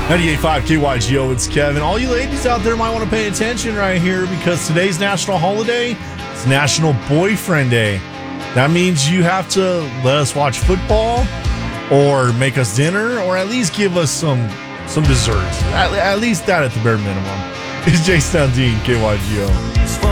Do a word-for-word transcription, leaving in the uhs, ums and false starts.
ninety-eight point five K Y G O, it's Kevin. All you ladies out there might want to pay attention right here because today's national holiday is National Boyfriend Day. That means you have to let us watch football or make us dinner or at least give us some some desserts. At, at least that at the bare minimum. It's Jay Stundeen, K Y G O.